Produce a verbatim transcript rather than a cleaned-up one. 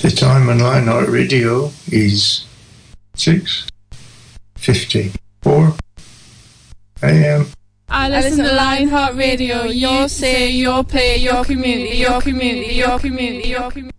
The time on Lionheart Radio is six fifty-four a m. I listen to Lionheart Radio. Your say, your play, your community, your community, your community, your community.